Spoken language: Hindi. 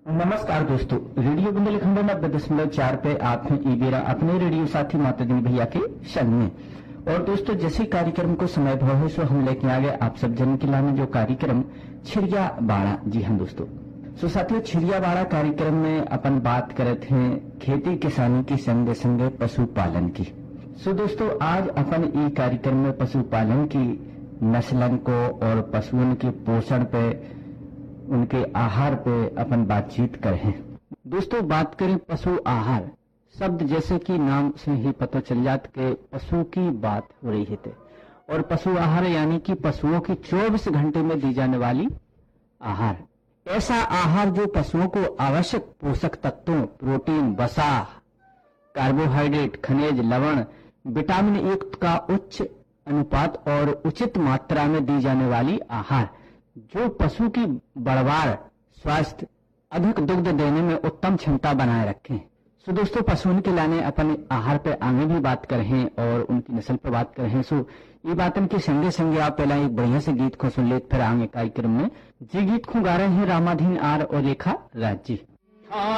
नमस्कार दोस्तों, रेडियो बुंदेलखंड 90.4 पे आप हैं ईबेरा अपने रेडियो साथी माताजी भैया के संग में। और दोस्तों, जैसे कार्यक्रम को समय भाव है सो हम लेके आ गए आप सब जन के लाने जो कार्यक्रम छिरिया बाड़ा। जी हाँ दोस्तों, सो साथियों, छिरिया बाड़ा कार्यक्रम में अपन बात करते हैं खेती किसानी की संगे संगे पशुपालन की। सो दोस्तों, आज अपन ये कार्यक्रम में पशुपालन की नस्लन को और पशुओं के पोषण पे, उनके आहार पे अपन बातचीत करें। दोस्तों, बात करें पशु आहार शब्द जैसे कि नाम से ही पता चल जाता कि पशु की बात हो रही है। और पशु आहार यानी कि पशुओं की 24 घंटे में दी जाने वाली आहार, ऐसा आहार जो पशुओं को आवश्यक पोषक तत्वों, प्रोटीन, वसा, कार्बोहाइड्रेट, खनिज, लवण, विटामिन युक्त का उच्च अनुपात और उचित मात्रा में दी जाने वाली आहार जो पशु की बढ़वार, स्वास्थ्य, अधिक दुग्ध देने में उत्तम क्षमता बनाए रखें। सो दोस्तों, पशुओं के लाने अपन आहार पे आगे भी बात करें और उनकी नस्ल पर बात करें। सो ये बातन के संगे संगे आप पहला एक बढ़िया से गीत को सुन लेते, फिर आगे कार्यक्रम में जी गीत को गा रहे हैं रामाधीन आर और रेखा राज जी।